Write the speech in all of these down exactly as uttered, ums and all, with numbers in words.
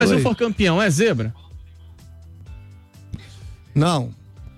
Mas se Oi. eu for campeão, é zebra? Não.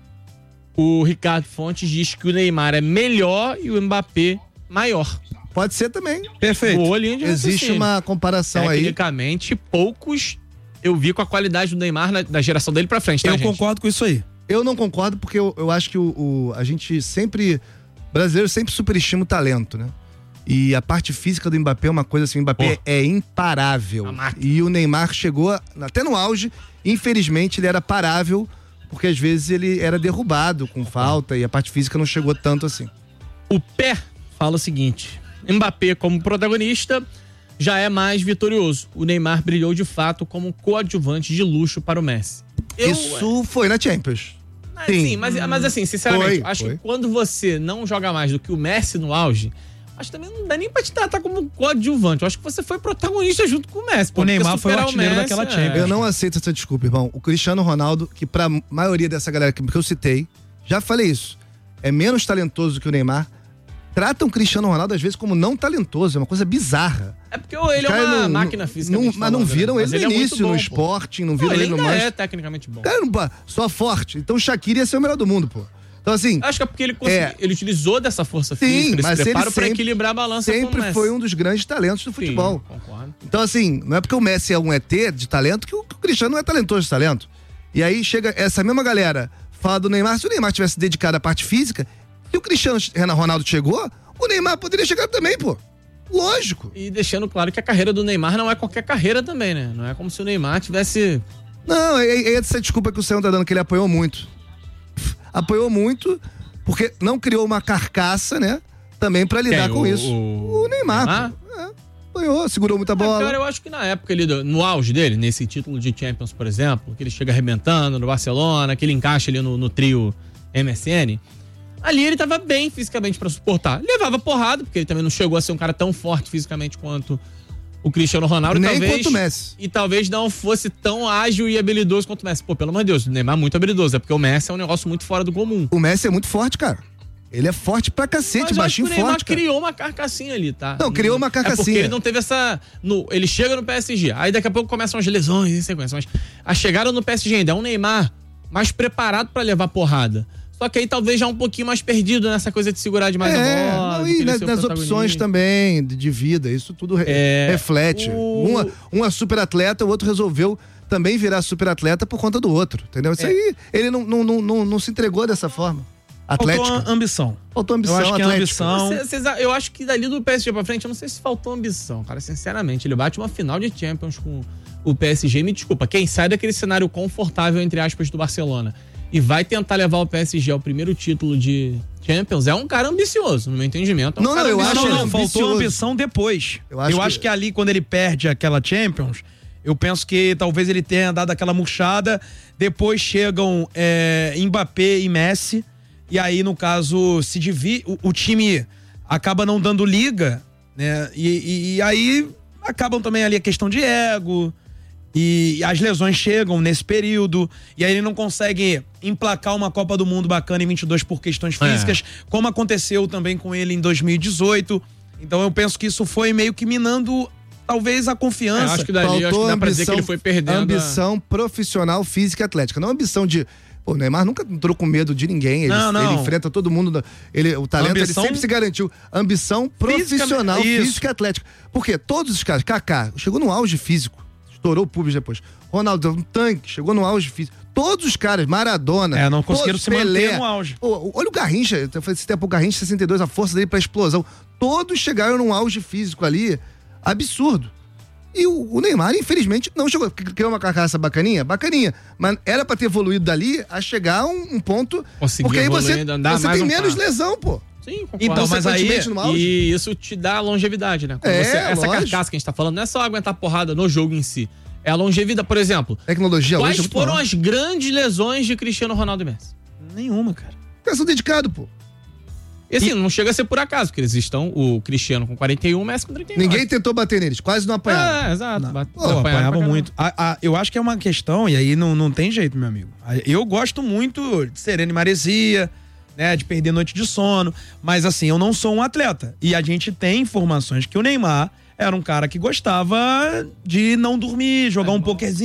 O Ricardo Fontes diz que o Neymar é melhor e o Mbappé maior. Pode ser também. Perfeito. Boa linha de Existe raciocínio. uma comparação aí. Tecnicamente, poucos eu vi com a qualidade do Neymar na, da geração dele pra frente, tá, Eu gente? concordo com isso aí. Eu não concordo porque eu, eu acho que o, o- a gente sempre... Brasileiro sempre superestima o talento, né? E a parte física do Mbappé é uma coisa assim, o Mbappé Pô. é imparável. A máquina. E o Neymar chegou a- até no auge, infelizmente ele era parável, porque às vezes ele era derrubado com falta e a parte física não chegou tanto assim. O Pé fala o seguinte: Mbappé, como protagonista, já é mais vitorioso. O Neymar brilhou de fato como coadjuvante de luxo para o Messi. Eu, Isso foi na Champions. é, sim. sim, mas, mas assim, sinceramente, Foi, acho foi. que quando você não joga mais do que o Messi no auge, acho que também não dá nem pra te tratar como coadjuvante. Eu acho que você foi protagonista junto com o Messi. pô, O Neymar porque foi o superar artilheiro Messi, daquela é. Champions. Eu não aceito essa desculpa, irmão. O Cristiano Ronaldo, que pra maioria dessa galera que que eu citei, já falei isso, é menos talentoso que o Neymar. Tratam o Cristiano Ronaldo às vezes como não talentoso, é uma coisa bizarra. É porque ele é Cara, uma não- máquina física. não- mas não viram ele no é muito início, no bom, pô. Sporting, não Não, viram ele ele no ainda Manchester. é tecnicamente bom. Cara, não, pô, só forte. Então o Shaqiri ia ser o melhor do mundo, pô. Então assim, Acho que é porque ele conseguiu, É. ele utilizou dessa força sim, física, mas desse ele preparo pra sempre, equilibrar a balança com o sempre Messi. foi um dos grandes talentos do Sim, futebol. concordo. Então, assim, não é porque o Messi é um E T de talento que o, que o Cristiano não é talentoso de talento. E aí chega essa mesma galera, fala do Neymar. Se o Neymar tivesse dedicado à parte física, se o Cristiano Ronaldo chegou, o Neymar poderia chegar também, pô. Lógico. E deixando claro que a carreira do Neymar não é qualquer carreira também, né? Não é como se o Neymar tivesse... Não, é, é essa desculpa que o Senhor tá dando, que ele apoiou muito. Apoiou muito, porque não criou uma carcaça, né? Também pra lidar Quem? com O- isso. o O Neymar. Neymar? pô. É, apoiou, segurou muita Ah, bola. cara, eu acho que na época, ele, no auge dele, nesse título de Champions, por exemplo, que ele chega arrebentando no Barcelona, que ele encaixa ali no, no trio M S N, ali ele tava bem fisicamente pra suportar. Levava porrada, porque ele também não chegou a ser um cara tão forte fisicamente quanto o Cristiano Ronaldo. Nem talvez, quanto o Messi. E talvez não fosse tão ágil e habilidoso quanto o Messi. Pô, pelo amor de Deus, o Neymar é muito habilidoso, é porque o Messi é um negócio muito fora do comum. O Messi é muito forte, cara. Ele é forte pra cacete, Mas eu acho que baixinho o Neymar forte, cara. criou uma carcassinha ali, tá? Não, criou uma É porque carcassinha. ele não teve essa... No, ele chega no P S G, aí daqui a pouco começam as lesões em sequência. Mas a chegada no P S G ainda é um Neymar mais preparado pra levar porrada. Só que aí talvez já um pouquinho mais perdido nessa coisa de segurar demais É, a bola. não, de e querer nas, ser o nas protagonista. opções também de, de vida, isso tudo re- É, reflete. o- Uma, um é super atleta, o outro resolveu também virar super atleta por conta do outro, entendeu? Isso É. aí, ele não, não, não, não, não se entregou dessa forma. Atlética. Faltou ambição. Faltou ambição, Eu acho que é atlética. ambição. Cê- cês a- eu acho que dali do P S G pra frente, eu não sei se faltou ambição, cara, sinceramente. Ele bate uma final de Champions com o P S G. Me desculpa, quem sai daquele cenário confortável, entre aspas, do Barcelona e vai tentar levar o P S G ao primeiro título de Champions é um cara ambicioso, no meu entendimento. É um Não, cara não, eu Não, acho não, ele não, faltou ambicioso. ambição depois. Eu Eu acho acho, que- que... ali, quando ele perde aquela Champions, eu penso que talvez ele tenha dado aquela murchada. Depois chegam é, Mbappé e Messi. E aí, no caso, se divide. O, o time acaba não dando liga, né? E, e- e aí acabam também ali a questão de ego. E as lesões chegam nesse período. E aí ele não consegue emplacar uma Copa do Mundo bacana em vinte e dois por questões É. físicas, como aconteceu também com ele em dois mil e dezoito. Então eu penso que isso foi meio que minando, talvez, a É, confiança. eu acho que dali, eu acho que dá pra dizer que ele foi perdendo. a- ambição profissional, física e atlética. Não ambição de... Pô, o Neymar nunca entrou com medo de ninguém. Ele, Não, não. ele enfrenta todo mundo. da- Ele, o talento Ambição- ele sempre se garantiu. Ambição profissional, Física- isso. física e atlética. Porque todos os caras... Kaká chegou no auge físico. Estourou o pubis depois. Ronaldo, um tanque, chegou no auge físico. Todos os caras, Maradona... É, não conseguiram todos, se manter Pelé. no auge. Pô, olha o Garrincha. Eu falei esse tempo, o Garrincha sessenta e dois, a força dele pra explosão. Todos chegaram num auge físico ali. Absurdo. E o, o Neymar, infelizmente, não chegou. Criou uma carcaça bacaninha? Bacaninha. Mas era pra ter evoluído dali a chegar a um, um ponto. Conseguir porque aí você, evoluir, andar você mais tem um menos passo. lesão, pô. Sim, concordo. Então, mas aí- Consequentemente, no auge. E isso te dá longevidade, né? Quando É, você- essa lógico. carcaça que a gente tá falando não é só aguentar porrada no jogo em si. É a longevidade, por exemplo. Tecnologia Quais hoje é muito foram maior. as grandes lesões de Cristiano Ronaldo e Messi? Nenhuma, cara. Eles são dedicados, pô. E assim, não chega a ser por acaso, porque eles estão, o Cristiano com quarenta e um, o Messi com trinta e nove. Ninguém tentou bater neles, quase não apanharam. É, exato. Bate- Pô, Pô, apanharam apanhava pra muito. A- a- eu acho que é uma questão, e aí não, não tem jeito, meu amigo. A- Eu gosto muito de serena e maresia, né? De perder noite de sono. Mas assim, eu não sou um atleta. E a gente tem informações que o Neymar era um cara que gostava de não dormir, jogar É um bom. pokerzinho.